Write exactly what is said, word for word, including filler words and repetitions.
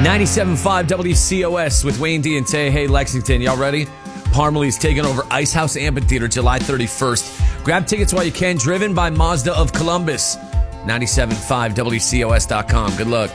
ninety-seven point five W C O S with Wayne D and Tay. Hey, Lexington, y'all ready? Parmalee's taking over Ice House Amphitheater July thirty-first. Grab tickets while you can. Driven by Mazda of Columbus. ninety-seven point five W C O S dot com. Good luck.